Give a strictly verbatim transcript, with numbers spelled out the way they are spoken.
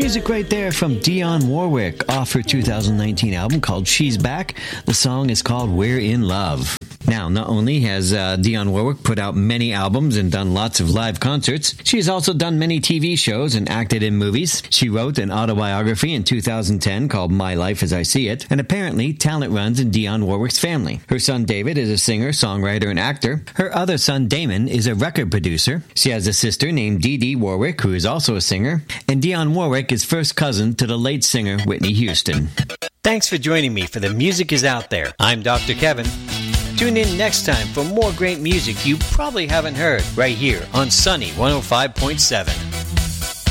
Music right there from Dionne Warwick off her two thousand nineteen album called She's Back. The song is called We're in Love. Now, not only has uh, Dionne Warwick put out many albums and done lots of live concerts, she has also done many T V shows and acted in movies. She wrote an autobiography in two thousand ten called My Life as I See It, and apparently talent runs in Dionne Warwick's family. Her son David is a singer, songwriter, and actor. Her other son Damon is a record producer. She has a sister named Dee Dee Warwick, who is also a singer, and Dionne Warwick is first cousin to the late singer Whitney Houston. Thanks for joining me for The Music Is Out There. I'm Doctor Kevin. Tune in next time for more great music you probably haven't heard right here on Sunny one oh five point seven.